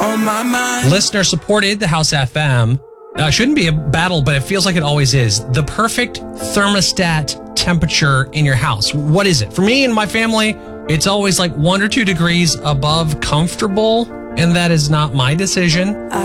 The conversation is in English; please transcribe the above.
on my mind. Listener supported the House FM. Shouldn't be a battle, but it feels like it always is. The perfect thermostat temperature in your house. What is it? For me and my family, it's always like 1 or 2 degrees above comfortable, and that is not my decision.